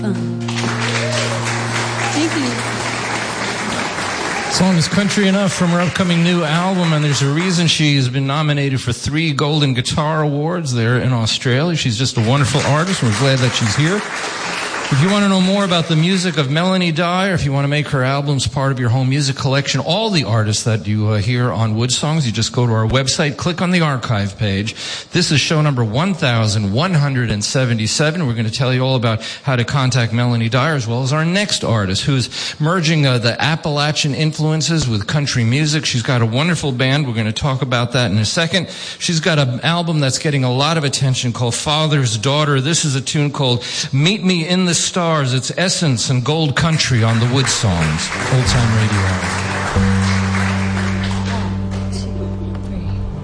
Thank you. The song is Country Enough from her upcoming new album, and there's a reason she's been nominated for 3 Golden Guitar Awards there in Australia. She's just a wonderful artist, and we're glad that she's here. If you want to know more about the music of Melanie Dyer, if you want to make her albums part of your home music collection, all the artists that you hear on Wood Songs, you just go to our website, click on the archive page. This is show number 1177. We're going to tell you all about how to contact Melanie Dyer, as well as our next artist, who's merging the Appalachian influences with country music. She's got a wonderful band. We're going to talk about that in a second. She's got an album that's getting a lot of attention called Father's Daughter. This is a tune called Meet Me in the Stars. It's Essence and Gold Country on the Wood Songs. Old Time Radio.